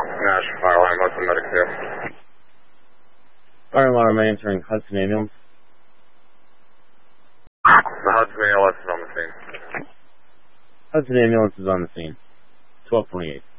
National Fire Line, what's the medic here? Fire alarm entering Hudson ambulance. The Hudson ALS is on the scene. Hudson ambulance is on the scene. 1228.